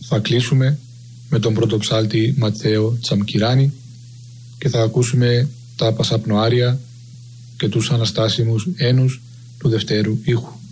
Θα κλείσουμε με τον πρώτο ψάλτη Ματθαίο Τσαμκυράνη και θα ακούσουμε τα πασαπνοάρια και τους αναστάσιμους ένους του δευτέρου ήχου.